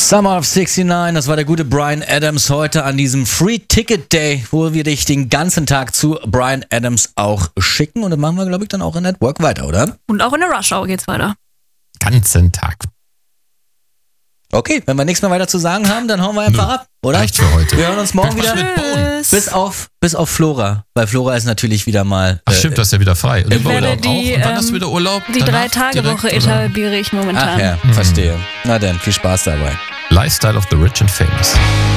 Summer of 69, das war der gute Bryan Adams heute an diesem Free Ticket Day, wo wir dich den ganzen Tag zu Bryan Adams auch schicken. Und dann machen wir, glaube ich, dann auch in Network weiter, oder? Und auch in der Rush Hour geht's weiter. Ganzen Tag. Okay, wenn wir nichts mehr weiter zu sagen haben, dann hauen wir einfach ab, oder? Reicht für heute. Wir hören uns morgen wieder. Tschüss. Bis auf Flora, weil Flora ist natürlich wieder mal... Ach stimmt, das ist ja wieder frei. Und Ich werde Urlaub auch. Und wann hast du wieder Urlaub? Die Danach 3-Tage-Woche direkt, oder? etabliere ich momentan. Ach ja, verstehe. Na dann, viel Spaß dabei. Lifestyle of the Rich and Famous.